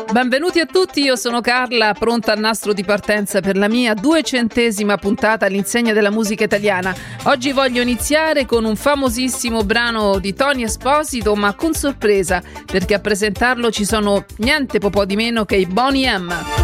Benvenuti a tutti, io sono Carla, pronta al nastro di partenza per la mia 200ª puntata all'insegna della musica italiana. Oggi voglio iniziare con un famosissimo brano di Tony Esposito, ma con sorpresa, perché a presentarlo ci sono niente po' di meno che i Boney M.